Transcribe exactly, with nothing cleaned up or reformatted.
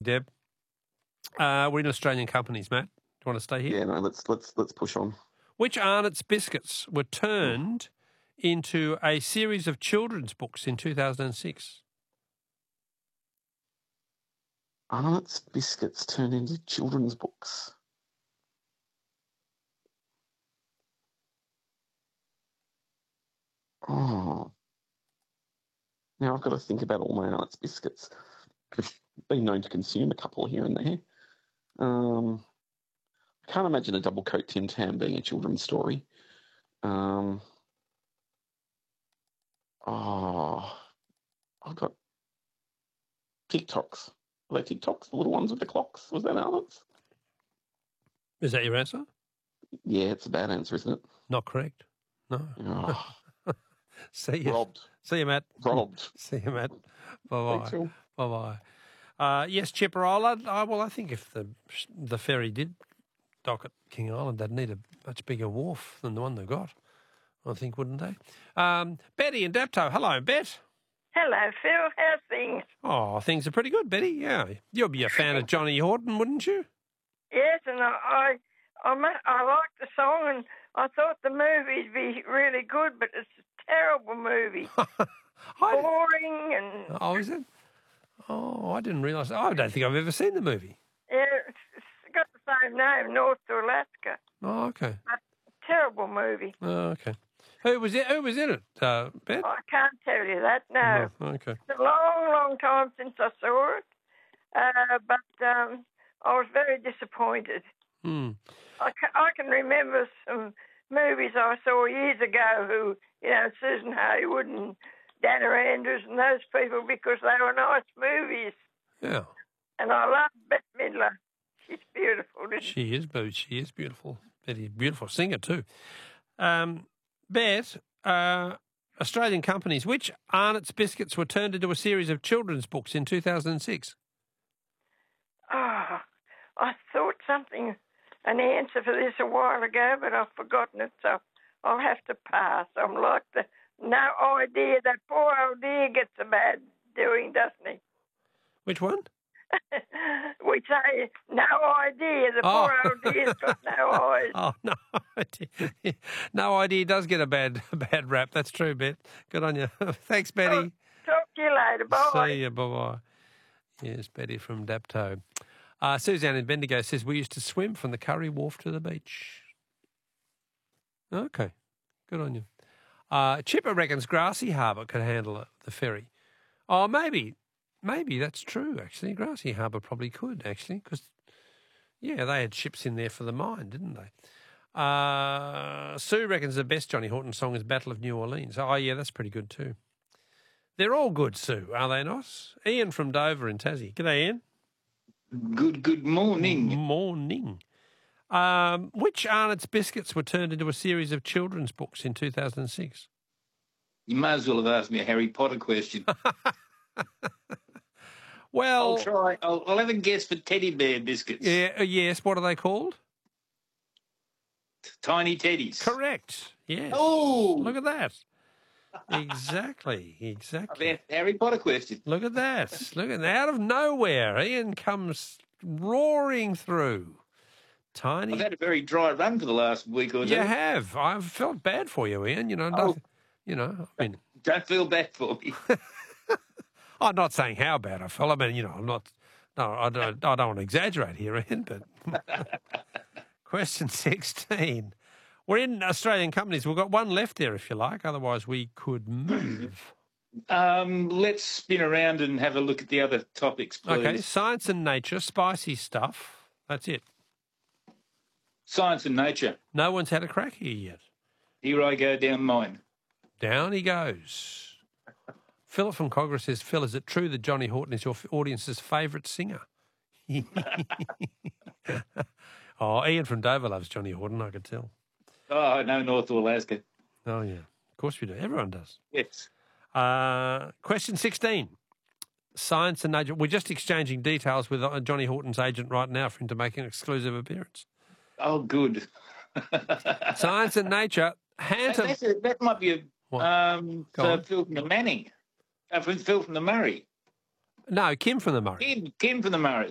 Deb. Uh, we're in Australian companies, Matt. Do you want to stay here? Yeah, no, let's let's let's push on. Which Arnott's biscuits were turned into a series of children's books in two thousand six? Arnott's biscuits turned into children's books. Oh. Now I've got to think about all my Arnott's biscuits. I've been known to consume a couple here and there. Um, I can't imagine a double coat Tim Tam being a children's story. Um, oh, I've got TikToks. Are they TikToks? The little ones with the clocks? Was that Arnott's? Is that your answer? Yeah, it's a bad answer, isn't it? Not correct. No. Oh. See you. Robbed. See you, Matt. Robbed. See you, Matt. Bye-bye. Thanks, Phil. Bye-bye. Uh, yes, Chipper Island. I, well, I think if the the ferry did dock at King Island, they'd need a much bigger wharf than the one they've got, I think, wouldn't they? Um, Betty in Dapto. Hello, Bet. Hello, Phil. How's things? Oh, things are pretty good, Betty. Yeah. You'll be a fan of Johnny Horton, wouldn't you? Yes, and I I, I, ma- I liked the song, and I thought the movie'd be really good, but it's a terrible movie. I, Boring and... oh, is it? Oh, I didn't realise. Oh, I don't think I've ever seen the movie. Yeah, it's, it's got the same name, North to Alaska. Oh, okay. But terrible movie. Oh, okay. Who was it? Who was in it, uh, Bet? I can't tell you that, no. Oh, okay. It's a long, long time since I saw it, uh, but um, I was very disappointed. Hmm. I can, I can remember some movies I saw years ago who, you know, Susan Haywood and Dana Andrews and those people, because they were nice movies. Yeah. And I love Bette Midler. She's beautiful, isn't she? She is, but she is beautiful. Betty, beautiful singer too. Um, Bet, uh, Australian companies, which Arnott's biscuits were turned into a series of children's books in two thousand six? Oh, I thought something, an answer for this a while ago, but I've forgotten it, so I'll have to pass. I'm like the no idea. That poor old dear gets a bad doing, doesn't he? Which one? We say no idea. The Oh. poor old dear's got no eyes. Oh, no idea. No idea does get a bad a bad rap. That's true, Bet. Good on you. Thanks, Betty. Oh, talk to you later. Bye. See you. Bye-bye. Yes, Betty from Dapto. Uh, Suzanne in Bendigo says, we used to swim from the Curry Wharf to the beach. Okay. Good on you. Uh, Chipper reckons Grassy Harbour could handle it, the ferry. Oh, maybe. Maybe that's true, actually. Grassy Harbour probably could, actually, because, yeah, they had ships in there for the mine, didn't they? Uh, Sue reckons the best Johnny Horton song is Battle of New Orleans. Oh, yeah, that's pretty good too. They're all good, Sue, are they not? Ian from Dover in Tassie. G'day, Ian. Good, good morning. Morning. Um, which Arnott's biscuits were turned into a series of children's books in two thousand six? You may as well have asked me a Harry Potter question. Well, I'll try. I'll, I'll have a guess for teddy bear biscuits. yeah, uh, yes. What are they called? Tiny teddies. Correct. Yes. Oh! Look at that. Exactly. Exactly. About Harry Potter question. Look at that. Look at out of nowhere, Ian comes roaring through. Tiny. I've had a very dry run for the last week or two. You have. I've felt bad for you, Ian. You know, Oh. nothing, you know. I mean, Don't feel bad for me. I'm not saying how bad I felt. I mean, you know, I'm not. No, I don't. I don't want to exaggerate here, Ian. But question sixteen. We're in Australian companies. We've got one left there, if you like. Otherwise, we could move. Um, let's spin around and have a look at the other topics, please. Okay, science and nature, spicy stuff. That's it. Science and nature. No one's had a crack here yet. Here I go down mine. Down he goes. Philip from Cogra says, Phil, is it true that Johnny Horton is your f- audience's favourite singer? Oh, Ian from Dover loves Johnny Horton, I could tell. Oh, I know North Alaska. Oh, yeah. Of course we do. Everyone does. Yes. Uh, question sixteen. Science and nature. We're just exchanging details with uh, Johnny Horton's agent right now for him to make an exclusive appearance. Oh, good. Science and nature. Hantum. That's a, that might be a What? um, Go so on. Phil from the Manning. Uh, from Phil from the Murray. No, Kim from the Murray. Kim, Kim from the Murray.